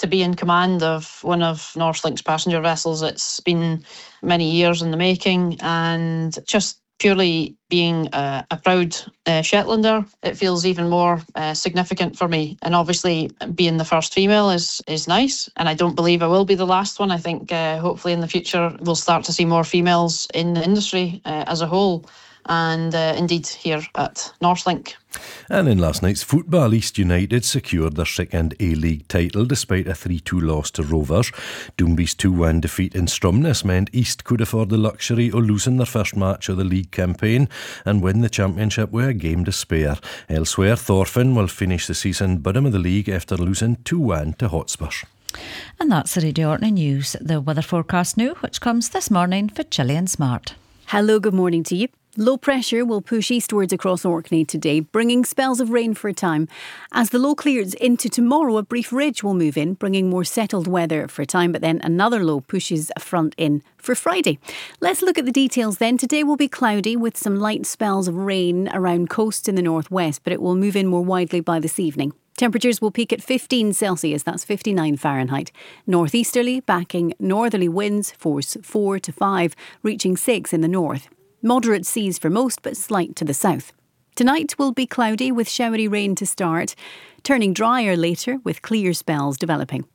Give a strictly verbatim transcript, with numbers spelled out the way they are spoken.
to be in command of one of Northlink's passenger vessels. It's been many years in the making, and just purely being a, a proud uh, Shetlander, it feels even more uh, significant for me. And obviously being the first female is is nice, and I don't believe I will be the last one. I think uh, hopefully in the future we'll start to see more females in the industry uh, as a whole, and uh, indeed here at Northlink. And in last night's football, East United secured their second A-League title despite a three two loss to Rovers. Doomby's two one defeat in Stromness meant East could afford the luxury of losing their first match of the league campaign and win the championship with a game to spare. Elsewhere, Thorfinn will finish the season bottom of the league after losing two one to Hotspurs. And that's the Radio Orkney News. The weather forecast now, which comes this morning for Gillian Smart. Hello, good morning to you. Low pressure will push eastwards across Orkney today, bringing spells of rain for a time. As the low clears into tomorrow, a brief ridge will move in, bringing more settled weather for a time, but then another low pushes a front in for Friday. Let's look at the details then. Today will be cloudy with some light spells of rain around coasts in the northwest, but it will move in more widely by this evening. Temperatures will peak at fifteen Celsius, that's fifty-nine Fahrenheit. Northeasterly, backing northerly winds, force four to five, reaching six in the north. Moderate seas for most, but slight to the south. Tonight will be cloudy with showery rain to start, turning drier later with clear spells developing.